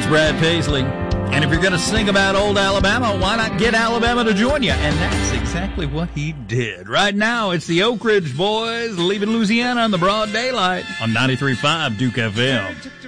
Brad Paisley. And if you're going to sing about old Alabama, why not get Alabama to join you? And that's exactly what he did. Right now, it's the Oak Ridge Boys leaving Louisiana in the broad daylight on 93.5 Duke FM.